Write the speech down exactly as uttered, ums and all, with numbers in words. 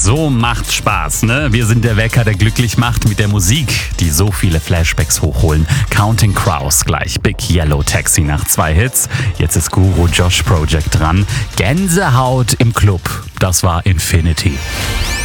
So macht's Spaß, ne? Wir sind der Wecker, der glücklich macht mit der Musik, die so viele Flashbacks hochholen. Counting Crows gleich, Big Yellow Taxi nach zwei Hits. Jetzt ist Guru Josh Project dran. Gänsehaut im Club, das war Infinity.